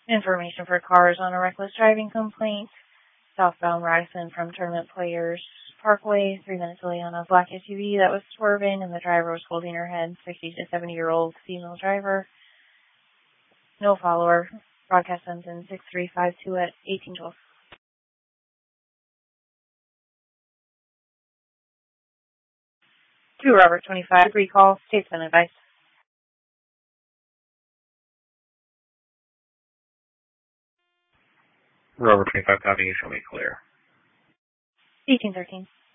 Information for cars on a reckless driving complaint. Southbound Radisson from Tournament Players Parkway, 3 minutes away on a black SUV that was swerving and the driver was holding her head, 60 to 70-year-old female driver. No follower. Broadcast sentence 6352 at 1812. 2 Robert 25, recall, state's been advised. Robert 25, copy, you show me clear. 1813.